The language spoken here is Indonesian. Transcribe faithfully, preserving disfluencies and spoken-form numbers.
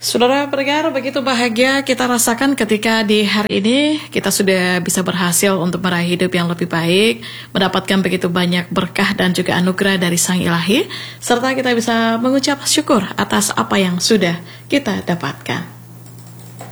Saudara pendengar, begitu bahagia kita rasakan ketika di hari ini kita sudah bisa berhasil untuk meraih hidup yang lebih baik, mendapatkan begitu banyak berkah dan juga anugerah dari Sang Ilahi, serta kita bisa mengucap syukur atas apa yang sudah kita dapatkan.